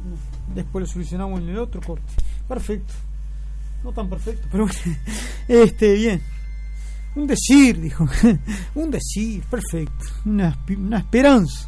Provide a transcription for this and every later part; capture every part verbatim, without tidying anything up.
después lo solucionamos en el otro corte. Perfecto. No tan perfecto, pero bueno. Este, bien. Un decir, dijo. Un decir, perfecto. Una, una esperanza.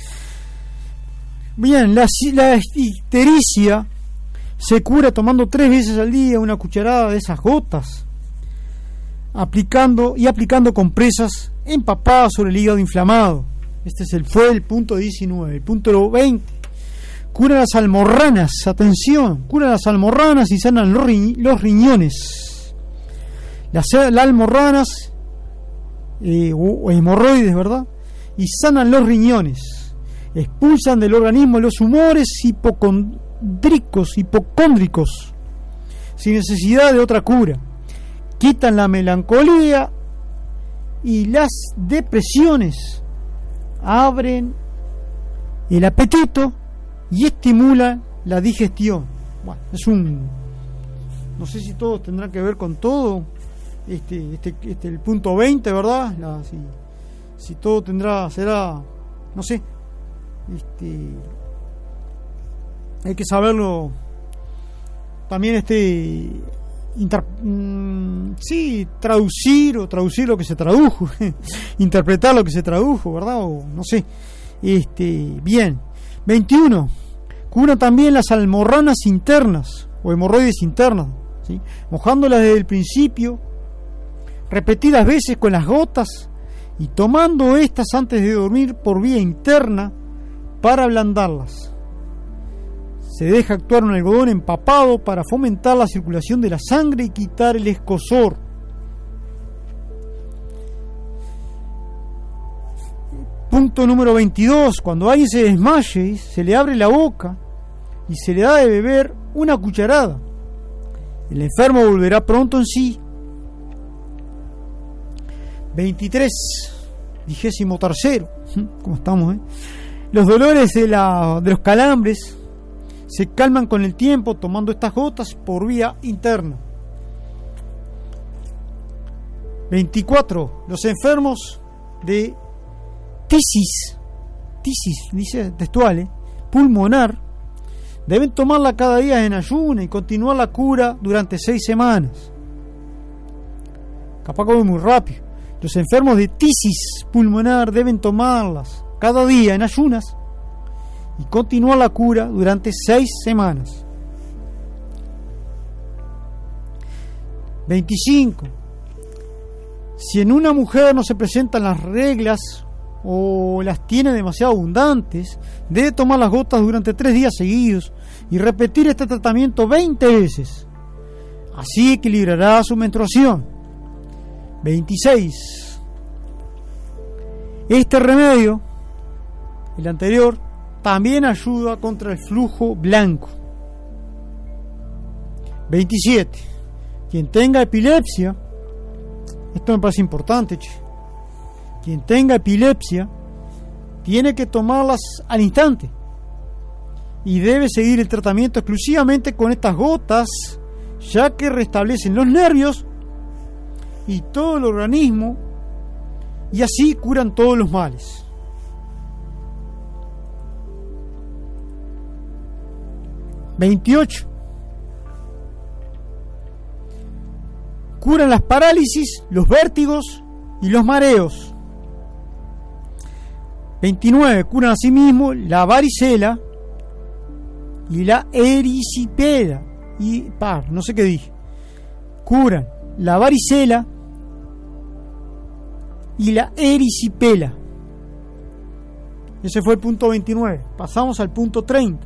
Bien, la, la ictericia se cura tomando tres veces al día una cucharada de esas gotas, aplicando y aplicando compresas empapadas sobre el hígado inflamado. Este es el, fue el punto diecinueve. El punto veinte. Cura las almorranas, atención, cura las almorranas y sanan los, ri, los riñones. Las, las almorranas eh, o, o hemorroides, ¿verdad? Y sanan los riñones. Expulsan del organismo los humores hipocondricos, hipocóndricos, sin necesidad de otra cura. Quitan la melancolía y las depresiones. Abren el apetito y estimulan la digestión. Bueno, es un... No sé si todos tendrán que ver con todo. Este, este, este el punto veinte, ¿verdad? La, si, si todo tendrá, será, no sé. Este, hay que saberlo. También este, inter, mm, sí, traducir o traducir lo que se tradujo, interpretar lo que se tradujo, ¿verdad? O no sé. Este, bien. veintiuno. Cura también las almorranas internas o hemorroides internas, ¿sí? Mojándolas desde el principio, repetidas veces con las gotas y tomando estas antes de dormir por vía interna para ablandarlas. Se deja actuar un algodón empapado para fomentar la circulación de la sangre y quitar el escozor. Punto número veintidós. Cuando alguien se desmaye, se le abre la boca y se le da de beber una cucharada. El enfermo volverá pronto en sí. veintitrés. Vigésimo tercero. ¿Cómo estamos, eh? Los dolores de, la, de los calambres se calman con el tiempo tomando estas gotas por vía interna. veinticuatro. Los enfermos de tisis, tisis, dice textual, ¿eh? pulmonar, deben tomarla cada día en ayuno y continuar la cura durante seis semanas. Capaz que voy muy rápido. Los enfermos de tisis pulmonar deben tomarlas cada día en ayunas y continuar la cura durante seis semanas. veinticinco. Si en una mujer no se presentan las reglas o las tiene demasiado abundantes, debe tomar las gotas durante tres días seguidos y repetir este tratamiento veinte veces. Así equilibrará su menstruación. veintiséis. Este remedio, el anterior, también ayuda contra el flujo blanco. veintisiete. Quien tenga epilepsia, esto me parece importante, che. Quien tenga epilepsia tiene que tomarlas al instante y debe seguir el tratamiento exclusivamente con estas gotas, ya que restablecen los nervios y todo el organismo y así curan todos los males. veintiocho. Curan las parálisis, los vértigos y los mareos. veintinueve. Curan asimismo la varicela y la erisipela y par, no sé qué dije. Curan la varicela y la erisipela. Ese fue el punto veintinueve. Pasamos al punto treinta.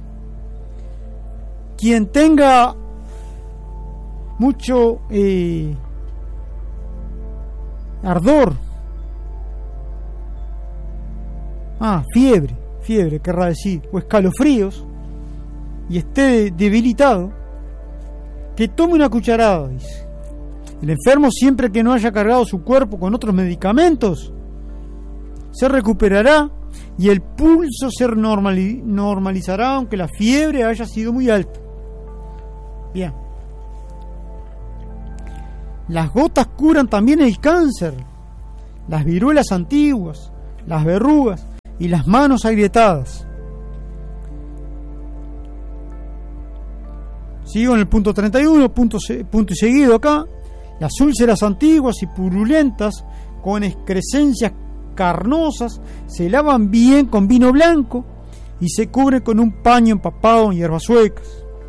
Quien tenga mucho eh, ardor, ah, fiebre, fiebre querrá decir, o escalofríos, y esté debilitado, que tome una cucharada, dice. El enfermo, siempre que no haya cargado su cuerpo con otros medicamentos, se recuperará y el pulso se normali- normalizará aunque la fiebre haya sido muy alta. Bien. Las gotas curan también el cáncer, las viruelas antiguas, las verrugas y las manos agrietadas. Sigo en el punto treinta y uno, punto, punto y seguido acá. Las úlceras antiguas y purulentas con excrescencias carnosas se lavan bien con vino blanco y se cubren con un paño empapado en hierbas suecas.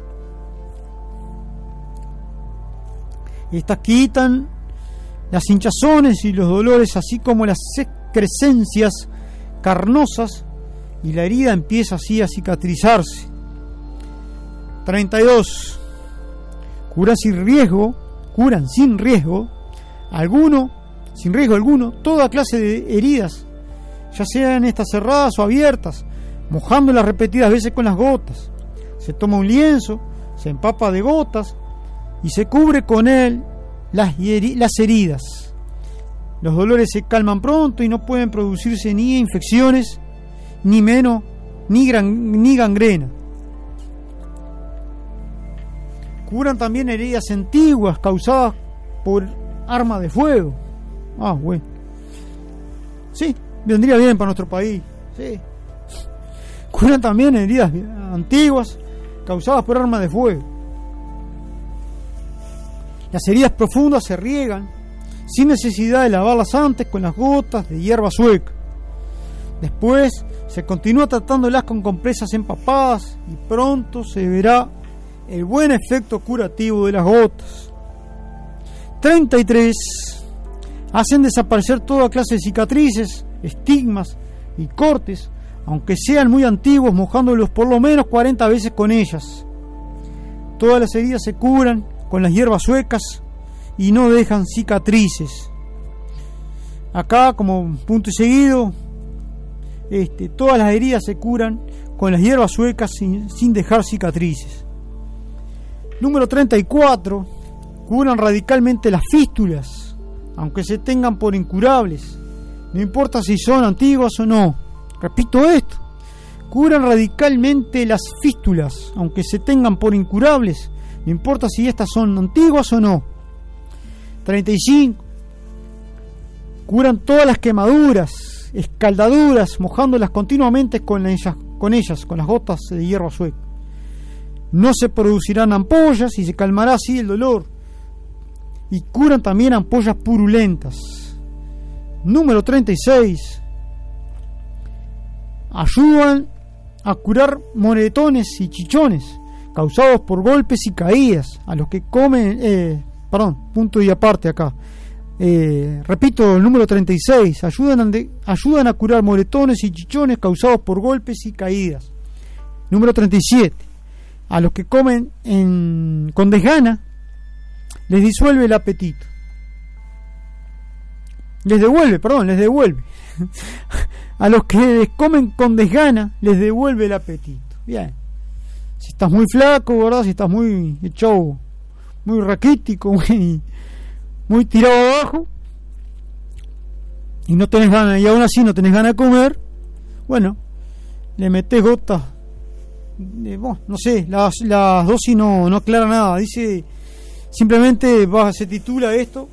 Estas quitan las hinchazones y los dolores, así como las excrescencias carnosas, y la herida empieza así a cicatrizarse. treinta y dos. Curan sin riesgo, curan sin riesgo alguno, sin riesgo alguno, toda clase de heridas, ya sean estas cerradas o abiertas, mojándolas repetidas veces con las gotas. Se toma un lienzo, se empapa de gotas y se cubre con él las, heri- las heridas. Los dolores se calman pronto y no pueden producirse ni infecciones, ni menos, ni, gran, ni gangrena. Curan también heridas antiguas causadas por arma de fuego. Ah, bueno. Sí, vendría bien para nuestro país. Sí. Curan también heridas antiguas causadas por arma de fuego. Las heridas profundas se riegan sin necesidad de lavarlas antes con las gotas de hierba sueca. Después se continúa tratándolas con compresas empapadas y pronto se verá el buen efecto curativo de las gotas. treinta y tres. Hacen desaparecer toda clase de cicatrices, estigmas y cortes, aunque sean muy antiguos, mojándolos por lo menos cuarenta veces con ellas. Todas las heridas se curan con las hierbas suecas y no dejan cicatrices. Acá, como punto y seguido, este, todas las heridas se curan con las hierbas suecas sin, sin dejar cicatrices. Número treinta y cuatro. Curan radicalmente las fístulas, aunque se tengan por incurables, no importa si son antiguas o no. Repito esto: curan radicalmente las fístulas, aunque se tengan por incurables, no importa si estas son antiguas o no. treinta y cinco. Curan todas las quemaduras, escaldaduras, mojándolas continuamente con ellas, con ellas, con las gotas de hierba sueca. No se producirán ampollas y se calmará así el dolor. Y curan también ampollas purulentas. Número treinta y seis. Ayudan a curar moretones y chichones causados por golpes y caídas a los que comen, eh, perdón, punto y aparte acá. Eh, repito el número treinta y seis. Ayudan a, de, ayudan a curar moretones y chichones causados por golpes y caídas. Número treinta y siete. A los que comen en, con desgana, les disuelve el apetito. Les devuelve, perdón, les devuelve. A los que comen con desgana, les devuelve el apetito. Bien. Si estás muy flaco, ¿verdad? Si estás muy hecho, muy raquítico, muy, muy tirado abajo, y no tenés ganas, y aún así no tenés ganas de comer, bueno, le metés gotas. Eh, bueno, no sé, las, las dosis no, no aclara nada. Dice, simplemente va, se titula esto,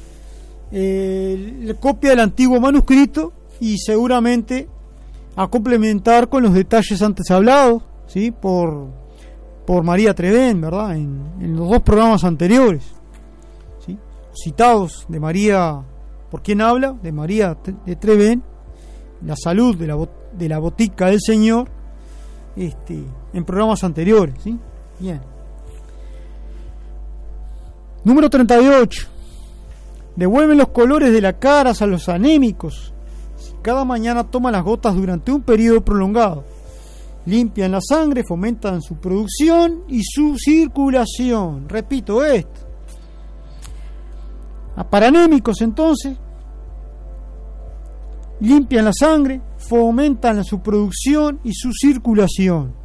eh, copia del antiguo manuscrito, y seguramente a complementar con los detalles antes hablados, ¿sí? por, por María Trevén, ¿verdad? En, en los dos programas anteriores, ¿sí? Citados de María, ¿por quién habla? De María de Trevén, la salud de la, de la botica del Señor, este, en programas anteriores, ¿sí? Bien. Número treinta y ocho. Devuelven los colores de la cara a los anémicos. Si cada mañana toman las gotas durante un periodo prolongado, limpian la sangre, fomentan su producción y su circulación. Repito esto. Para anémicos, entonces, limpian la sangre, fomentan su producción y su circulación.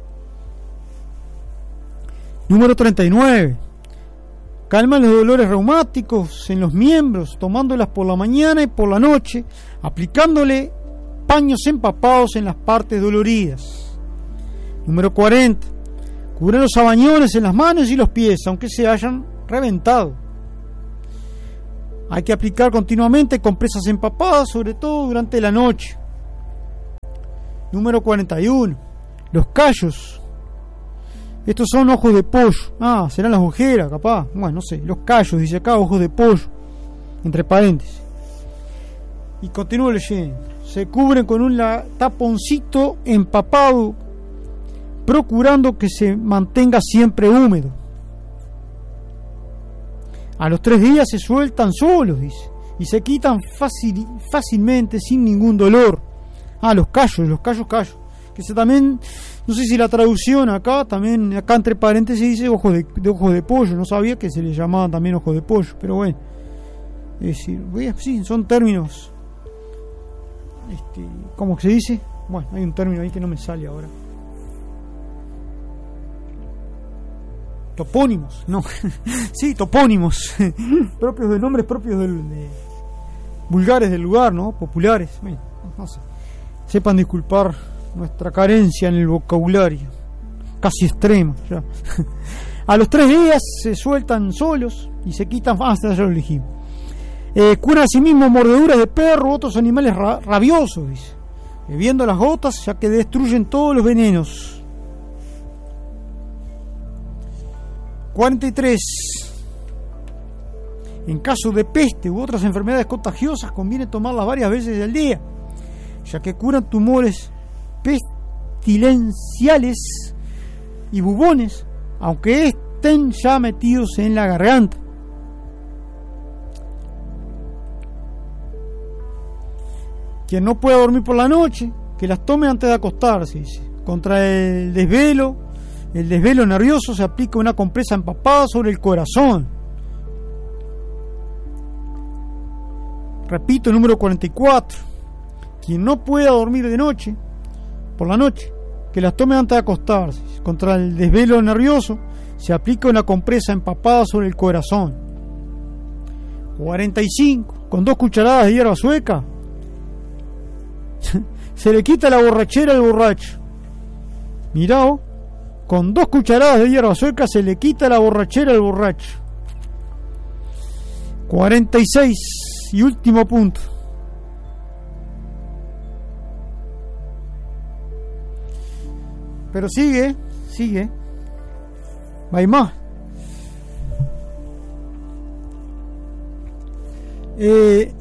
Número treinta y nueve. Calman los dolores reumáticos en los miembros, tomándolas por la mañana y por la noche, aplicándole paños empapados en las partes doloridas. Número cuarenta. Curan los sabañones en las manos y los pies, aunque se hayan reventado. Hay que aplicar continuamente compresas empapadas, sobre todo durante la noche. Número cuarenta y uno. Los callos Estos son ojos de pollo. Ah, serán las ojeras, capaz. Bueno, no sé. Los callos, dice acá, ojos de pollo. Entre paréntesis. Y continúo leyendo. Se cubren con un taponcito empapado, procurando que se mantenga siempre húmedo. A los tres días se sueltan solos, dice, y se quitan fácil, fácilmente, sin ningún dolor. Ah, los callos, los callos, callos. Que se también, no sé si la traducción acá, también acá entre paréntesis dice ojos de, de ojos de pollo. No sabía que se le llamaban también ojos de pollo, pero bueno. Es decir, sí, son términos. Este, ¿cómo se dice? Bueno, hay un término ahí que no me sale ahora. Topónimos, no. Sí, topónimos. Propios de nombres propios del, de, vulgares del lugar, ¿no? Populares. Bueno, no sé. Sepan disculpar nuestra carencia en el vocabulario. Casi extrema, ya. A los tres días se sueltan solos y se quitan. Ah, ya lo elegimos. Eh, curan asimismo mordeduras de perro u otros animales ra- rabiosos, dice, bebiendo las gotas, ya que destruyen todos los venenos. cuarenta y tres. En caso de peste u otras enfermedades contagiosas, conviene tomarlas varias veces al día, ya que curan tumores pestilenciales y bubones, aunque estén ya metidos en la garganta. Quien no pueda dormir por la noche, que las tome antes de acostarse, dice. Contra el desvelo, el desvelo nervioso, se aplica una compresa empapada sobre el corazón. Repito, número cuarenta y cuatro. Quien no pueda dormir de noche, por la noche, que las tome antes de acostarse. Contra el desvelo nervioso, se aplica una compresa empapada sobre el corazón. cuarenta y cinco. Con dos cucharadas de hierba sueca, se le quita la borrachera al borracho. Mirá, oh, con dos cucharadas de hierba sueca se le quita la borrachera al borracho. cuarenta y seis y último punto. Pero sigue, sigue. Hay más. Eh...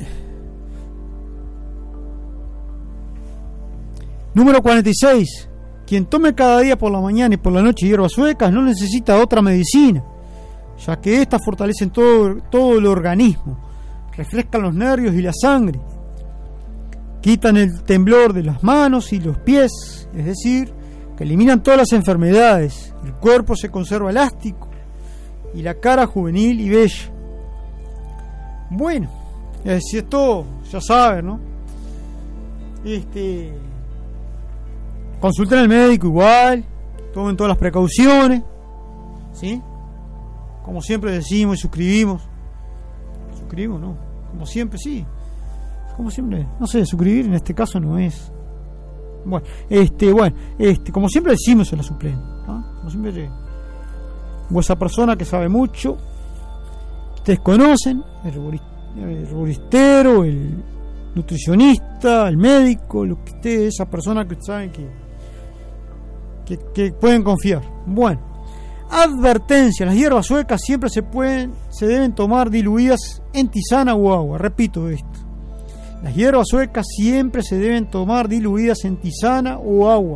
Número cuarenta y seis. Quien tome cada día por la mañana y por la noche hierbas suecas no necesita otra medicina, ya que éstas fortalecen todo, todo el organismo, refrescan los nervios y la sangre, quitan el temblor de las manos y los pies, es decir, que eliminan todas las enfermedades, el cuerpo se conserva elástico y la cara juvenil y bella. Bueno, si esto ya saben, ¿no? Este... Consulten al médico igual, tomen todas las precauciones, ¿sí? Como siempre decimos y suscribimos. Suscribimos, ¿no? Como siempre, sí. Como siempre, no sé, suscribir en este caso no es. Bueno, este, bueno, este, como siempre decimos en la suplente, ¿no? Como siempre, o esa persona que sabe mucho, ustedes conocen, el herbolistero, el nutricionista, el médico, lo que esté, esa persona que saben que Que, que pueden confiar. Bueno, advertencia: las hierbas suecas siempre se pueden, se deben tomar diluidas en tisana o agua. Repito esto: las hierbas suecas siempre se deben tomar diluidas en tisana o agua.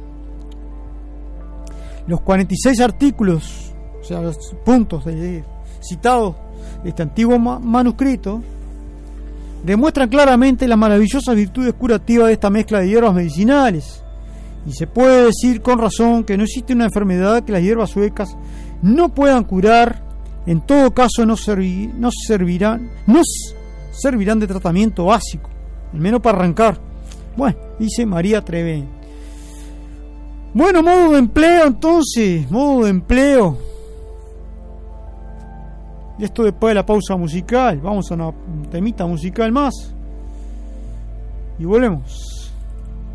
Los cuarenta y seis artículos, o sea, los puntos de, de, citados de este antiguo ma- manuscrito demuestran claramente las maravillosas virtudes curativas de esta mezcla de hierbas medicinales. Y se puede decir con razón que no existe una enfermedad que las hierbas suecas no puedan curar. En todo caso, no, servi- no servirán no servirán de tratamiento básico, al menos para arrancar. Bueno, dice María Treven. Bueno, modo de empleo entonces, modo de empleo. Y esto después de la pausa musical. Vamos a una temita musical más y volvemos.